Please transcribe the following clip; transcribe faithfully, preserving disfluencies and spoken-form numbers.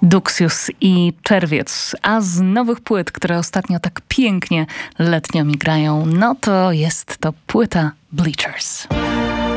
Duxius i Czerwiec, a z nowych płyt, które ostatnio tak pięknie letnio mi grają, no to jest to płyta Bleachers.